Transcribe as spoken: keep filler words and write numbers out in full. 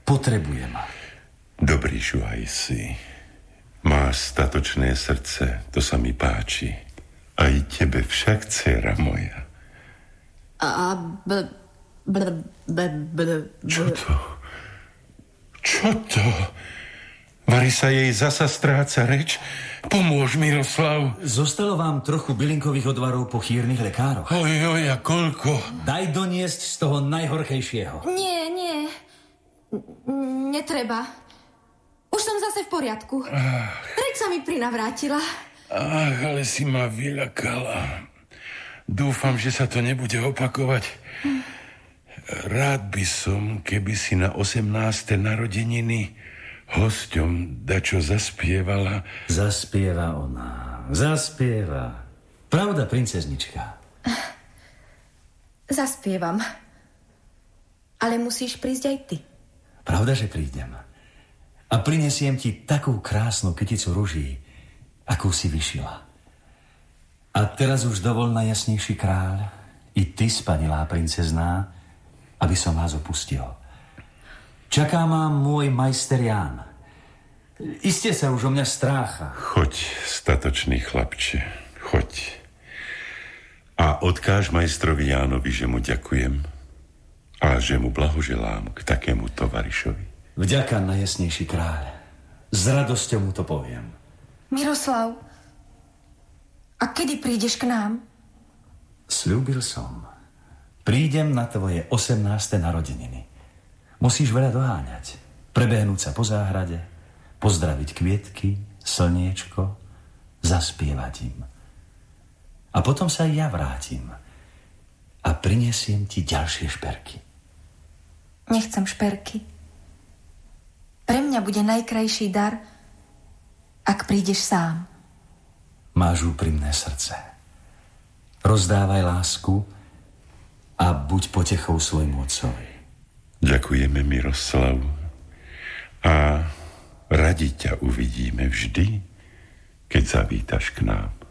Potrebuje ma. Dobrý šuhaj si. Máš statočné srdce, to sa mi páči. Aj tebe však, dcera moja. A... B, b, b, b, b. Čo to? Čo to? Vari sa jej zasa stráca reč? Pomôž, Miroslav. Zostalo vám trochu bylinkových odvarov po chýrnych lekároch. Oj, oj, a koľko? Daj doniesť z toho najhorkejšieho. Nie, nie. Netreba. Už som zase v poriadku. Ach. Reč sa mi prinavrátila. Ach, ale si ma vyľakala. Dúfam, že sa to nebude opakovať. Hm. Rád by som, keby si na osemnáste narodeniny hosťom dačo zaspievala. Zaspieva ona. Zaspieva. Pravda, princeznička? Zaspievam. Ale musíš prísť aj ty. Pravda, že prídem. A prinesiem ti takú krásnu kyticu ruží, akú si vyšila. A teraz už dovol, najjasnejší kráľ, i ty, spanilá princezná, aby som vás opustil. Čaká ma môj majster Ján. Iste sa už o mňa strácha. Choď, statočný chlapče, choď. A odkáž majstrovi Jánovi, že mu ďakujem a že mu blahoželám k takému tovarišovi. Vďaka, najjasnejší kráľ. S radosťou mu to poviem. Miroslav, a kedy prídeš k nám? Sľúbil som. Prídem na tvoje osemnáste narodeniny. Musíš veľa doháňať. Prebehnúť sa po záhrade, pozdraviť kvietky, slniečko, zaspievať im. A potom sa aj ja vrátim a prinesiem ti ďalšie šperky. Nechcem šperky. Pre mňa bude najkrajší dar, ak prídeš sám. Máš úprimné srdce. Rozdávaj lásku a buď potechou svojmu otcovi. Ďakujeme, Miroslav. A radi ťa uvidíme vždy, keď zavítaš k nám.